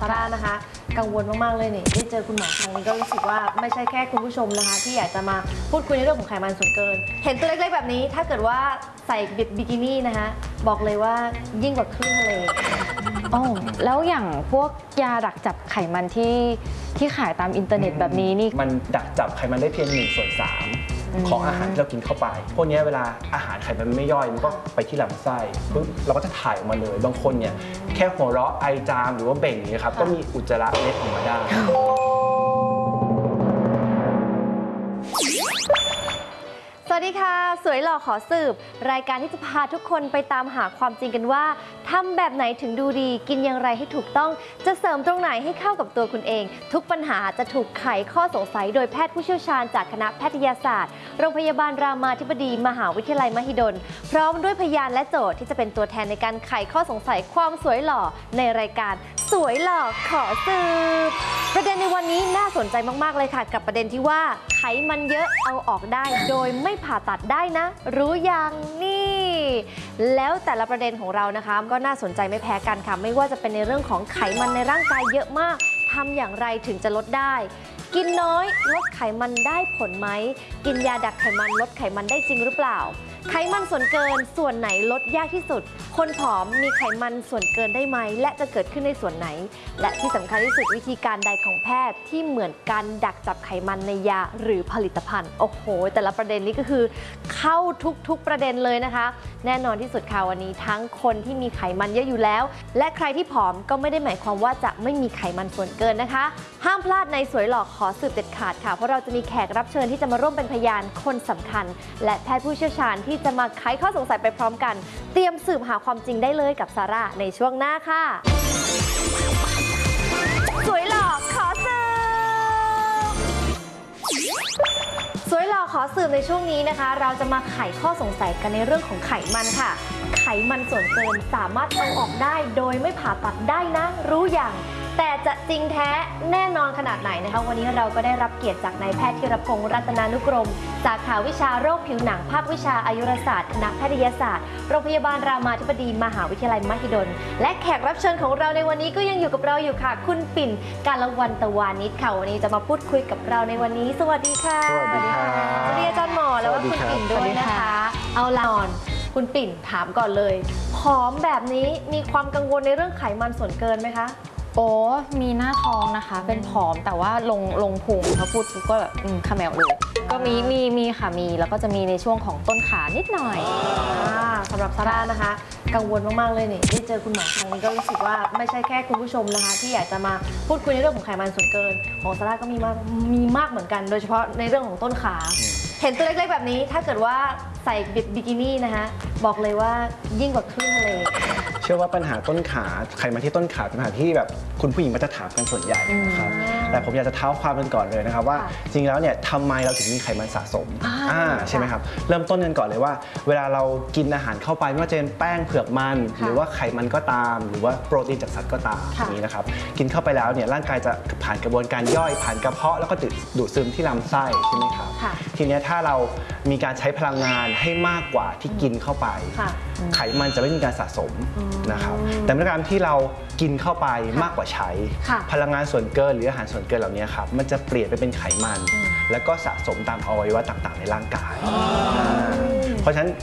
าร่านะคะกังวลมากๆเลยนี่ได้เจอคุณหมอครั้งนี้ก็รู้สึกว่าไม่ใช่แค่คุณผู้ชมนะคะที่อยากจะมาพูดคุยในเรื่องของไขมันส่วนเกินเห็นตัวเล็กๆแบบนี้ถ้าเกิดว่าใส่บิกินี่นะคะบอกเลยว่ายิ่งกว่าครึ่งทะเลอ๋อแล้วอย่างพวกยาดักจับไขมันที่ขายตามอินเทอร์เน็ตแบบนี้นี่มันดักจับไขมันได้เพียง1/3ของอาหารที่เรากินเข้าไปพวกนี้เวลาอาหารไขมันไม่ย่อยมันก็ไปที่ลำไส้ปุ๊บเราก็จะถ่ายออกมาเลยบางคนเนี่ยแค่หัวเราะไอจามหรือว่าเบ่งอย่างนี้ครับก็มีอุจจาระเล็ดออกมาได้สวัสดีค่ะสวยหล่อขอสืบรายการที่จะพาทุกคนไปตามหาความจริงกันว่าทำแบบไหนถึงดูดีกินอย่างไรให้ถูกต้องจะเสริมตรงไหนให้เข้ากับตัวคุณเองทุกปัญหาจะถูกไขข้อสงสัยโดยแพทย์ผู้เชี่ยวชาญจากคณะแพทยศาสตร์โรงพยาบาลรามาธิบดีมหาวิทยาลัยมหิดลพร้อมด้วยพยานและโจทย์ที่จะเป็นตัวแทนในการไขข้อสงสัยความสวยหล่อในรายการสวยหล่อขอสืบประเด็นในวันนี้น่าสนใจมากๆเลยค่ะกับประเด็นที่ว่าไขมันเยอะเอาออกได้โดยไม่ผ่าตัดได้นะรู้ยังนี่แล้วแต่ละประเด็นของเรานะคะก็น่าสนใจไม่แพ้กันค่ะไม่ว่าจะเป็นในเรื่องของไขมันในร่างกายเยอะมากทำอย่างไรถึงจะลดได้กินน้อยลดไขมันได้ผลไหมกินยาดักไขมันลดไขมันได้จริงหรือเปล่าไขมันส่วนเกินส่วนไหนลดยากที่สุดคนผอมมีไขมันส่วนเกินได้ไหมและจะเกิดขึ้นในส่วนไหนและที่สำคัญที่สุดวิธีการใดของแพทย์ที่เหมือนการดักจับไขมันในยาหรือผลิตภัณฑ์โอ้โหแต่ละประเด็นนี้ก็คือเข้าทุกประเด็นเลยนะคะแน่นอนที่สุดค่ะวันนี้ทั้งคนที่มีไขมันเยอะอยู่แล้วและใครที่ผอมก็ไม่ได้หมายความว่าจะไม่มีไขมันส่วนเกินนะคะห้ามพลาดในสวยหล่อขอสืบเด็ดขาดค่ะเพราะเราจะมีแขกรับเชิญที่จะมาร่วมเป็นพยานคนสำคัญและแพทย์ผู้เชี่ยวชาญที่จะมาไขข้อสงสัยไปพร้อมกันเตรียมสืบหาความจริงได้เลยกับซาร่าในช่วงหน้าค่ะสวยหล่อขอสืบสวยหล่อขอสืบในช่วงนี้นะคะเราจะมาไขข้อสงสัยกันในเรื่องของไขมันค่ะไขมันส่วนเกินสามารถเอาออกได้โดยไม่ผ่าตัดได้นะรู้อย่างแต่จะจริงแท้แน่นอนขนาดไหนนะคะวันนี้เราก็ได้รับเกียรติจากนายแพทย์ธีรพงษ์รัตนานุกรมสาขาวิชาโรคผิวหนังภาควิชาอายุรศาสตร์คณะแพทยศาสตร์โรงพยาบาลรามาธิบดีมหาวิทยาลัยมหิดลและแขกรับเชิญของเราในวันนี้ก็ยังอยู่กับเราอยู่ค่ะคุณปิ่นกาลวันตวานิชค่ะวันนี้จะมาพูดคุยกับเราในวันนี้สวัสดีค่ะสวัสดีค่ะสวัสดีอาจารย์หมอแล้วก็คุณปิ่นด้วยนะคะเอาล่ะคุณปิ่นถามก่อนเลยผอมแบบนี้มีความกังวลในเรื่องไขมันส่วนเกินไหมคะโอ้มีหน้าท้องนะคะเป็นผอมแต่ว่าลงพุงเขาพูดก็แบบขมแมวเลยก็มีค่ะมีแล้วก็จะมีในช่วงของต้นขานิดหน่อยสำหรับซาร่านะคะกังวลมากๆเลยนี่ได้เจอคุณหมอครั้งนี้ก็รู้สึกว่าไม่ใช่แค่คุณผู้ชมนะคะที่อยากจะมาพูดคุยในเรื่องของไขมันส่วนเกินของซาร่าก็มีมากเหมือนกันโดยเฉพาะในเรื่องของต้นขาเห็นตัวเล็กๆแบบนี้ถ้าเกิดว่าใส่บิกินี่นะคะบอกเลยว่ายิ่งกว่าครึ่งทะเลเชื่อว่าปัญหาต้นขาไขมันที่ต้นขาเป็นปัญหาที่แบบคุณผู้หญิงมักจะถามกันส่วนใหญ่นะครับแต่ผมอยากจะเท้าความกันก่อนเลยนะครับว่าจริงแล้วเนี่ยทำไมเราถึงมีไขมันสะสมใช่ไหมครับเริ่มต้นกันก่อนเลยว่าเวลาเรากินอาหารเข้าไปไม่ว่าจะเป็นแป้งเผือกมันหรือว่าไขมันก็ตามหรือว่าโปรตีนจากสัตว์ก็ตามอย่างนี้นะครับกินเข้าไปแล้วเนี่ยร่างกายจะผ่านกระบวนการย่อยผ่านกระเพาะแล้วก็ดูดซึมที่ลำไส้ใช่ไหมครับทีนี้ถ้าเรามีการใช้พลังงานให้มากกว่าที่กินเข้าไปไขมันจะไม่มีการสะสมนะครับแต่เมื่อการที่เรากินเข้าไปมากกว่าใช้พลังงานส่วนเกินหรืออาหารส่วนเกินเหล่านี้ครับมันจะเปลี่ยนไปเป็นไขมันแล้วก็สะสมตามอวัยวะต่างๆในร่างกายเพราะฉะนั้น